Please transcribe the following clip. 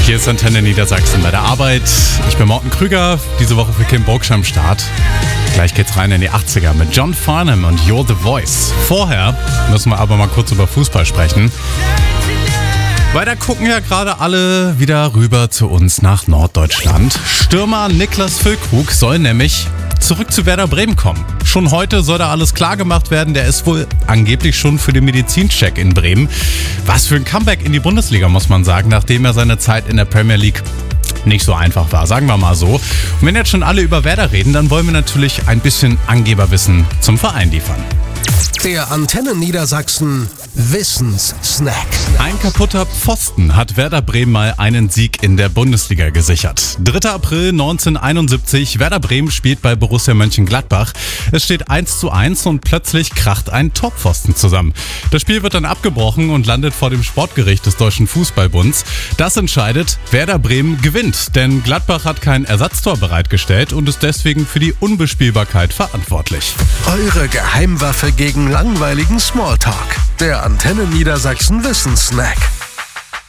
Hier ist Antenne Niedersachsen bei der Arbeit. Ich bin Morten Krüger, diese Woche für Kim Burgsch am Start. Gleich geht's rein in die 80er mit John Farnham und You're the Voice. Vorher müssen wir aber mal kurz über Fußball sprechen. Weil da gucken ja gerade alle wieder rüber zu uns nach Norddeutschland. Stürmer Niklas Füllkrug soll nämlich zurück zu Werder Bremen kommen. Schon heute soll da alles klar gemacht werden. Der ist wohl angeblich schon für den Medizincheck in Bremen. Was für ein Comeback in die Bundesliga, muss man sagen, nachdem er seine Zeit in der Premier League nicht so einfach war, sagen wir mal so. Und wenn jetzt schon alle über Werder reden, dann wollen wir natürlich ein bisschen Angeberwissen zum Verein liefern. Der Antenne Niedersachsen Wissenssnack. Ein kaputter Pfosten hat Werder Bremen mal einen Sieg in der Bundesliga gesichert. 3. April 1971, Werder Bremen spielt bei Borussia Mönchengladbach. Es steht 1:1 und plötzlich kracht ein Torpfosten zusammen. Das Spiel wird dann abgebrochen und landet vor dem Sportgericht des Deutschen Fußballbunds. Das entscheidet, Werder Bremen gewinnt, denn Gladbach hat kein Ersatztor bereitgestellt und ist deswegen für die Unbespielbarkeit verantwortlich. Eure Geheimwaffe gegen langweiligen Smalltalk. Der Antenne Niedersachsen Wissenssnack.